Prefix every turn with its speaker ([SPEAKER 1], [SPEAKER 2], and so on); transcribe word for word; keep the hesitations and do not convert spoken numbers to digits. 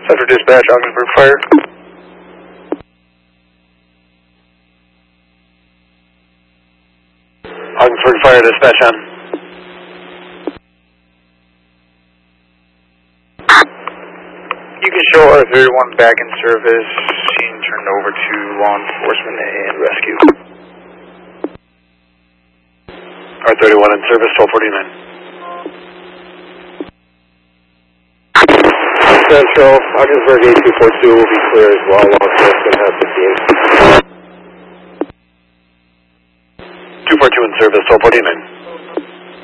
[SPEAKER 1] Center Dispatch, Ogdensburg Fire. Ogdensburg Fire, dispatch on.
[SPEAKER 2] You can show R thirty-one back in service, scene turned over to law enforcement and rescue.
[SPEAKER 1] R thirty-one in service, twelve forty-nine.
[SPEAKER 3] Central, Ogdensburg eight two four two will be clear as well, law enforcement has the scene.
[SPEAKER 1] two four two in service, twelve forty-nine.